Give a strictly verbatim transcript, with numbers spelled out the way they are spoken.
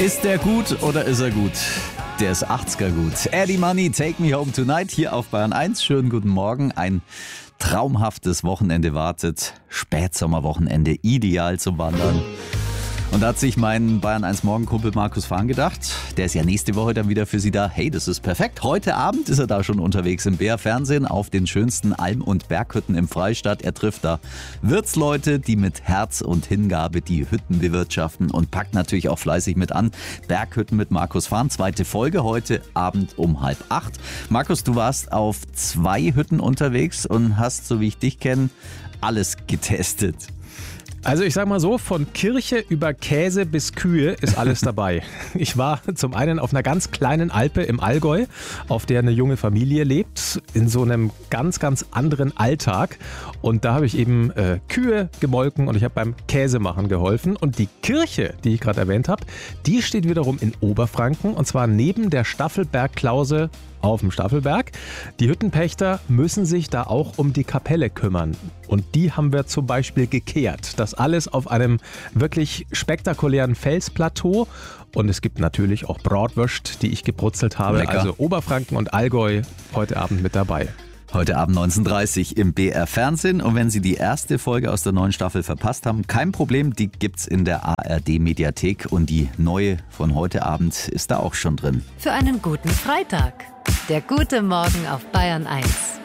Ist der gut oder ist er gut? Der ist achtziger gut. Eddie Money, Take Me Home Tonight hier auf Bayern eins. Schönen guten Morgen. Ein traumhaftes Wochenende wartet. Spätsommerwochenende, ideal zum Wandern. Und da hat sich mein Bayern eins Morgenkumpel Markus Fahn gedacht, der ist ja nächste Woche dann wieder für Sie da. Hey, das ist perfekt. Heute Abend ist er da schon unterwegs im B R Fernsehen auf den schönsten Alm- und Berghütten im Freistaat. Er trifft da Wirtsleute, die mit Herz und Hingabe die Hütten bewirtschaften und packt natürlich auch fleißig mit an. Berghütten mit Markus Fahn, zweite Folge heute Abend um halb acht. Markus, du warst auf zwei Hütten unterwegs und hast, so wie ich dich kenne, alles getestet. Also ich sag mal so, von Kirche über Käse bis Kühe ist alles dabei. Ich war zum einen auf einer ganz kleinen Alpe im Allgäu, auf der eine junge Familie lebt, in so einem ganz, ganz anderen Alltag. Und da habe ich eben äh, Kühe gemolken und ich habe beim Käsemachen geholfen. Und die Kirche, die ich gerade erwähnt habe, die steht wiederum in Oberfranken und zwar neben der Staffelberg-Klause auf dem Staffelberg. Die Hüttenpächter müssen sich da auch um die Kapelle kümmern. Und die haben wir zum Beispiel gekehrt. Das alles auf einem wirklich spektakulären Felsplateau. Und es gibt natürlich auch Bratwürst, die ich gebrutzelt habe. Lecker. Also Oberfranken und Allgäu heute Abend mit dabei. Heute Abend neunzehn Uhr dreißig im B R Fernsehen. Und wenn Sie die erste Folge aus der neuen Staffel verpasst haben, kein Problem, die gibt's in der A R D-Mediathek. Und die neue von heute Abend ist da auch schon drin. Für einen guten Freitag. Der gute Morgen auf Bayern eins.